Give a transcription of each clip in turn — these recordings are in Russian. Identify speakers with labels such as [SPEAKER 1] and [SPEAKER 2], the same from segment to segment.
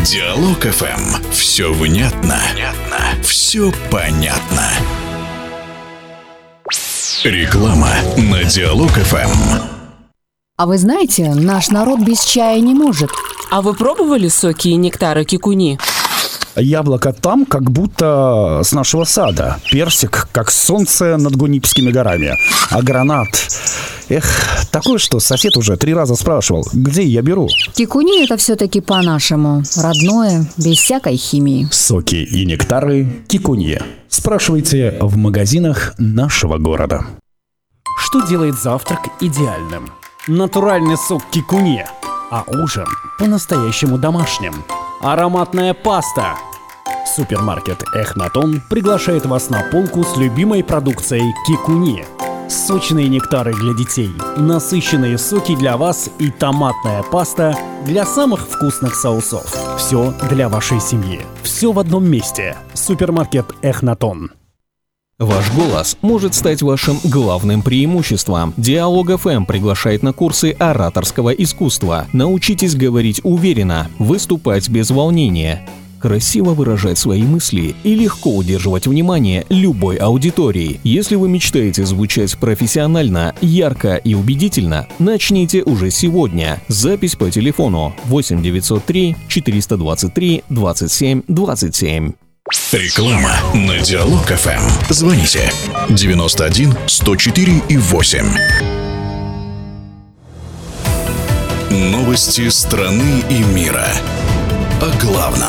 [SPEAKER 1] Диалог ФМ. Все внятно. Все понятно. Реклама на Диалог ФМ.
[SPEAKER 2] А вы знаете, наш народ без чая не может.
[SPEAKER 3] А вы пробовали соки и нектары кикуни?
[SPEAKER 4] Яблоко там, как будто с нашего сада. Персик, как солнце над Гунипскими горами. А гранат... такое, что сосед уже 3 раза спрашивал, где я беру.
[SPEAKER 2] Кикуни — это все-таки по-нашему. Родное, без всякой химии.
[SPEAKER 4] Соки и нектары Кикуни. Спрашивайте в магазинах нашего города.
[SPEAKER 5] Что делает завтрак идеальным? Натуральный сок Кикуни. А ужин по-настоящему домашним. Ароматная паста. Супермаркет Эхнатон приглашает вас на полку с любимой продукцией Кикуни. Сочные нектары для детей, насыщенные соки для вас и томатная паста для самых вкусных соусов. Все для вашей семьи. Все в одном месте. Супермаркет Эхнатон.
[SPEAKER 6] Ваш голос может стать вашим главным преимуществом. Диалог ФМ приглашает на курсы ораторского искусства. Научитесь говорить уверенно, выступать без волнения, красиво выражать свои мысли и легко удерживать внимание любой аудитории. Если вы мечтаете звучать профессионально, ярко и убедительно, начните уже сегодня. Запись по телефону 8 903 423 27 27.
[SPEAKER 1] Реклама на Диалог ФМ. Звоните 91 104 и 8. Новости страны и мира. О главном.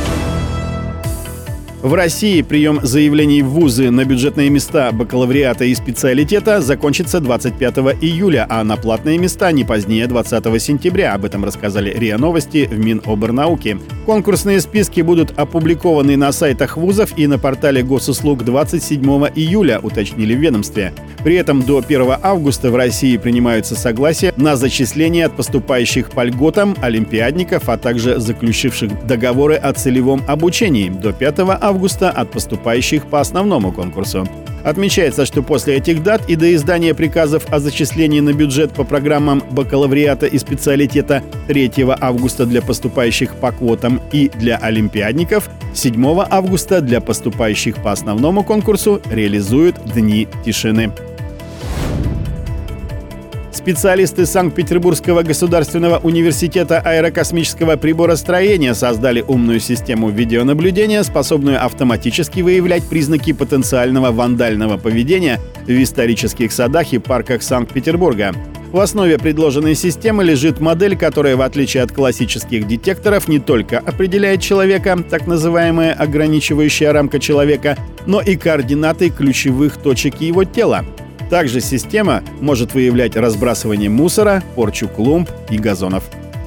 [SPEAKER 7] В России прием заявлений в вузы на бюджетные места бакалавриата и специалитета закончится 25 июля, а на платные места не позднее 20 сентября. Об этом рассказали РИА Новости в Миноборнауки. Конкурсные списки будут опубликованы на сайтах вузов и на портале госуслуг 27 июля, уточнили в ведомстве. При этом до 1 августа в России принимаются согласия на зачисление от поступающих по льготам олимпиадников, а также заключивших договоры о целевом обучении. До 5 августа от поступающих по основному конкурсу. Отмечается, что после этих дат и до издания приказов о зачислении на бюджет по программам бакалавриата и специалитета 3 августа для поступающих по квотам и для олимпиадников, 7 августа для поступающих по основному конкурсу реализуют дни тишины. Специалисты Санкт-Петербургского государственного университета аэрокосмического приборостроения создали умную систему видеонаблюдения, способную автоматически выявлять признаки потенциального вандального поведения в исторических садах и парках Санкт-Петербурга. В основе предложенной системы лежит модель, которая, в отличие от классических детекторов, не только определяет человека, так называемая ограничивающая рамка человека, но и координаты ключевых точек его тела. Также система может выявлять разбрасывание мусора, порчу клумб и газонов.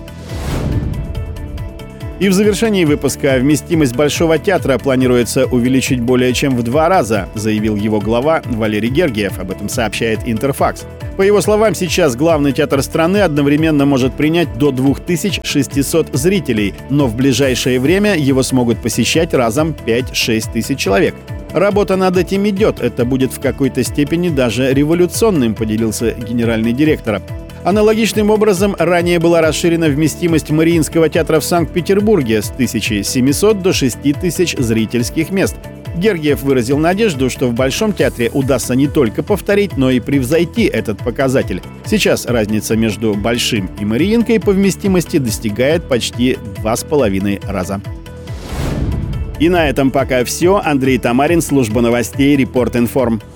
[SPEAKER 7] И в завершении выпуска: вместимость Большого театра планируется увеличить более чем в 2 раза, заявил его глава Валерий Гергиев. Об этом сообщает Интерфакс. По его словам, сейчас главный театр страны одновременно может принять до 2600 зрителей, но в ближайшее время его смогут посещать разом 5-6 тысяч человек. Работа над этим идет, это будет в какой-то степени даже революционным, поделился генеральный директор. Аналогичным образом ранее была расширена вместимость Мариинского театра в Санкт-Петербурге с 1700 до 6000 зрительских мест. Гергиев выразил надежду, что в Большом театре удастся не только повторить, но и превзойти этот показатель. Сейчас разница между Большим и Мариинкой по вместимости достигает почти 2,5 раза. И на этом пока все. Андрей Тамарин, служба новостей Репорт Информ.